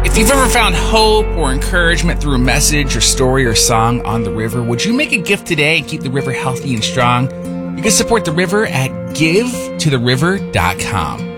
If you've ever found hope or encouragement through a message or story or song on the river, would you make a gift today and keep the river healthy and strong? You can support the river at GiveToTheRiver.com.